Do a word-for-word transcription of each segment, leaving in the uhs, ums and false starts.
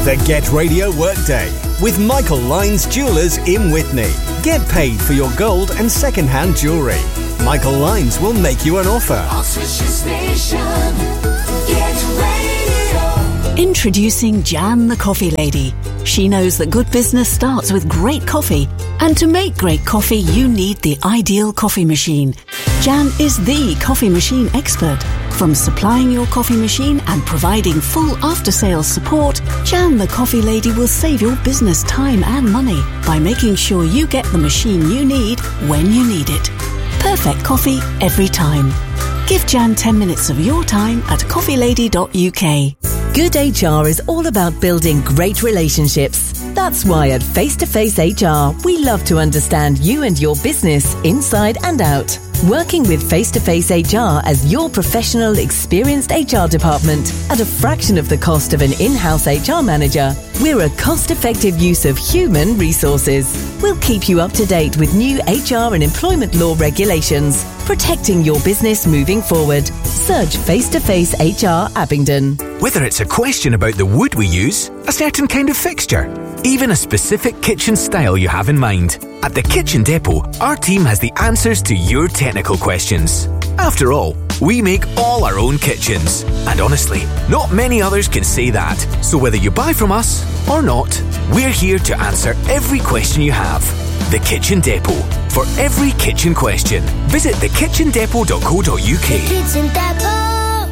The Get Radio Workday with Michael Lyons Jewellers in Witney. Get paid for your gold and second-hand jewellery. Michael Lyons will make you an offer. I'll switch your station. Get Radio. Introducing Jan the Coffee Lady. She knows that good business starts with great coffee. And to make great coffee, you need the ideal coffee machine. Jan is the coffee machine expert. From supplying your coffee machine and providing full after-sales support, Jan the Coffee Lady will save your business time and money by making sure you get the machine you need when you need it. Perfect coffee every time. Give Jan ten minutes of your time at coffee lady dot U K. Good H R is all about building great relationships. That's why at Face to Face H R, we love to understand you and your business inside and out. Working with Face to Face H R as your professional, experienced H R department at a fraction of the cost of an in-house H R manager, we're a cost-effective use of human resources. We'll keep you up to date with new H R and employment law regulations, protecting your business moving forward. Search Face to Face H R Abingdon. Whether it's a question about the wood we use, a certain kind of fixture, even a specific kitchen style you have in mind, at the Kitchen Depot, our team has the answers to your technical questions. After all, we make all our own kitchens. And honestly, not many others can say that. So whether you buy from us or not, we're here to answer every question you have. The Kitchen Depot. For every kitchen question, visit the kitchen depot dot co dot U K. The Kitchen Depot.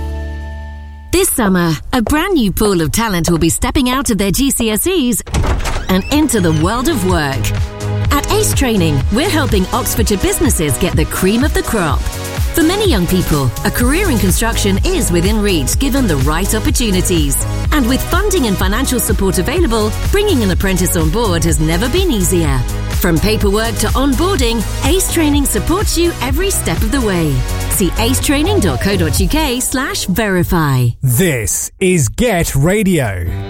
This summer, a brand new pool of talent will be stepping out of their G C S Es and into the world of work. At Ace Training, we're helping Oxfordshire businesses get the cream of the crop. For many young people, a career in construction is within reach given the right opportunities. And with funding and financial support available, bringing an apprentice on board has never been easier. From paperwork to onboarding, Ace Training supports you every step of the way. See acetraining dot co dot U K slash verify. This is Get Radio.